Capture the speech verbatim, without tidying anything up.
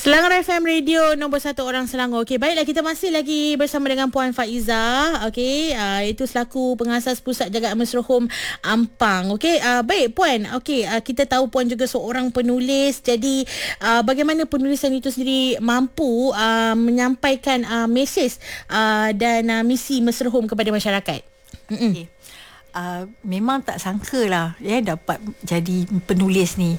Selangor F M Radio nombor satu orang Selangor. Okey, baiklah, kita masih lagi bersama dengan Puan Faiza. Okey, uh, itu selaku pengasas Pusat Jagaan Mesra Home Ampang. Okey, uh, baik Puan. Okey, uh, kita tahu Puan juga seorang penulis. Jadi uh, bagaimana penulisan itu sendiri mampu uh, menyampaikan uh, mesej uh, dan uh, misi Mesra Home kepada masyarakat? Okay. Uh, memang tak sangka lah ya dapat jadi penulis ni.